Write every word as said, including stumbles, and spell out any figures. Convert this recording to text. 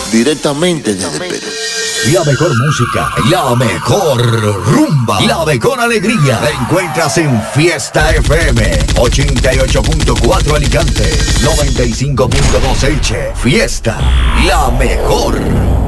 directamente desde Perú. La mejor música, la mejor rumba, la mejor alegría la encuentras en Fiesta F M. ochenta y ocho punto cuatro Alicante, noventa y cinco punto dos Elche. Fiesta, la mejor.